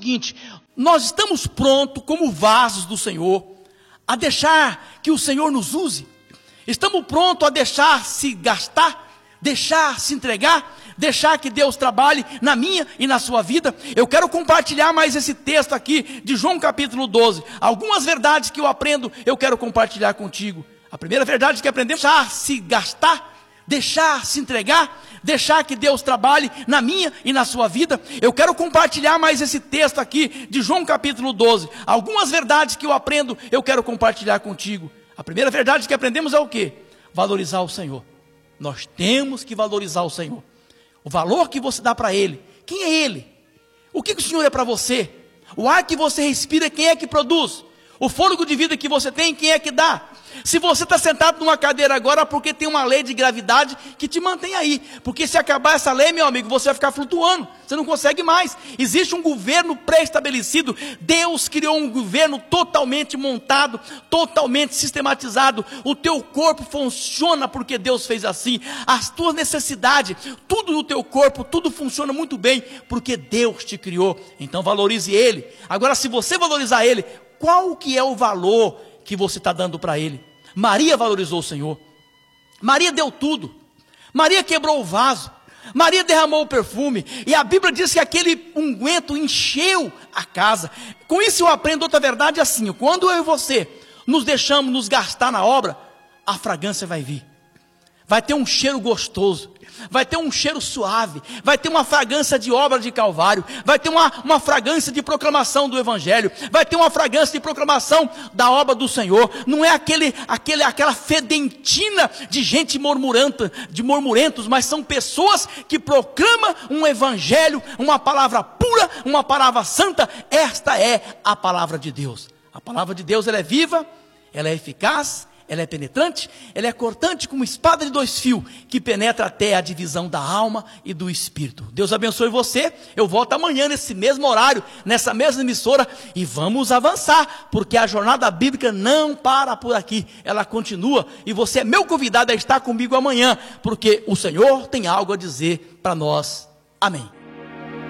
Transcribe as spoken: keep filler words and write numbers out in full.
seguinte: nós estamos prontos como vasos do Senhor a deixar que o Senhor nos use? Estamos prontos a deixar se gastar, deixar se entregar, deixar que Deus trabalhe na minha e na sua vida? Eu quero compartilhar mais esse texto aqui de João capítulo doze. Algumas verdades que eu aprendo, eu quero compartilhar contigo. A primeira verdade que aprendemos é deixar se gastar, deixar se entregar, deixar que Deus trabalhe na minha e na sua vida. Eu quero compartilhar mais esse texto aqui de João capítulo doze. Algumas verdades que eu aprendo, eu quero compartilhar contigo. A primeira verdade que aprendemos é o quê? Valorizar o Senhor. Nós temos que valorizar o Senhor. O valor que você dá para Ele. Quem é Ele? O que, que o Senhor é para você? O ar que você respira, quem é que produz? O fôlego de vida que você tem, quem é que dá? Se você está sentado numa cadeira agora, porque tem uma lei de gravidade que te mantém aí. Porque se acabar essa lei, meu amigo, você vai ficar flutuando. Você não consegue mais. Existe um governo pré-estabelecido. Deus criou um governo totalmente montado, totalmente sistematizado. O teu corpo funciona porque Deus fez assim. As tuas necessidades, tudo no teu corpo, tudo funciona muito bem porque Deus te criou. Então valorize Ele. Agora, se você valorizar Ele, qual que é o valor que você está dando para Ele? Maria valorizou o Senhor. Maria deu tudo. Maria quebrou o vaso. Maria derramou o perfume. E a Bíblia diz que aquele unguento encheu a casa. Com isso eu aprendo outra verdade assim: quando eu e você nos deixamos nos gastar na obra, a fragrância vai vir. Vai ter um cheiro gostoso, vai ter um cheiro suave, vai ter uma fragrância de obra de Calvário, vai ter uma, uma fragrância de proclamação do Evangelho, vai ter uma fragrância de proclamação da obra do Senhor. Não é aquele, aquele, aquela fedentina de gente murmuranta, de murmurentos, mas são pessoas que proclamam um Evangelho, uma palavra pura, uma palavra santa. Esta é a palavra de Deus. A palavra de Deus, ela é viva, ela é eficaz, ela é penetrante, ela é cortante como espada de dois fios, que penetra até a divisão da alma e do espírito. Deus abençoe você. Eu volto amanhã nesse mesmo horário, nessa mesma emissora, e vamos avançar, porque a jornada bíblica não para por aqui, ela continua, e você é meu convidado a estar comigo amanhã, porque o Senhor tem algo a dizer para nós. Amém.